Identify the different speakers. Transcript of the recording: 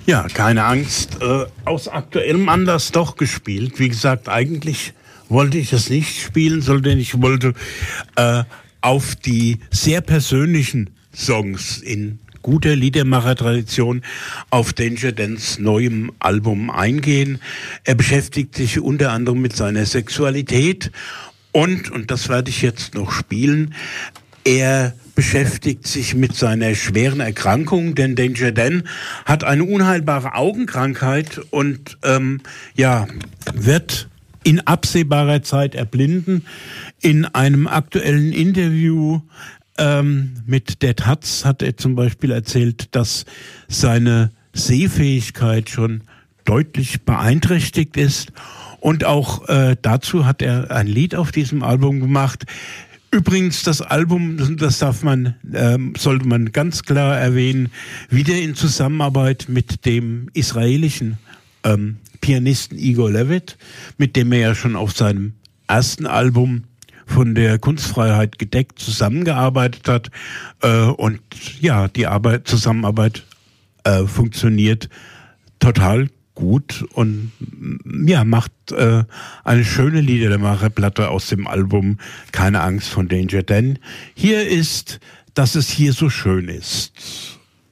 Speaker 1: Ja, keine Angst. Aus aktuellem Anlass doch gespielt. Wie gesagt, eigentlich wollte ich es nicht spielen, sondern ich wollte auf die sehr persönlichen Songs in guter Liedermacher-Tradition auf Danger Dans neuem Album eingehen. Er beschäftigt sich unter anderem mit seiner Sexualität und das werde ich jetzt noch spielen, er beschäftigt sich mit seiner schweren Erkrankung, denn Danger Dan hat eine unheilbare Augenkrankheit und wird in absehbarer Zeit erblinden. In einem aktuellen Interview mit der Taz hat er zum Beispiel erzählt, dass seine Sehfähigkeit schon deutlich beeinträchtigt ist. Und auch dazu hat er ein Lied auf diesem Album gemacht. Übrigens, das Album, das sollte man ganz klar erwähnen, wieder in Zusammenarbeit mit dem israelischen Pianisten Igor Levit, mit dem er ja schon auf seinem ersten Album von der Kunstfreiheit gedeckt zusammengearbeitet hat. Und ja, die Zusammenarbeit funktioniert total gut und ja, macht eine schöne Liedermacherplatte aus dem Album Keine Angst von Danger Dan. Hier ist, dass es hier so schön ist.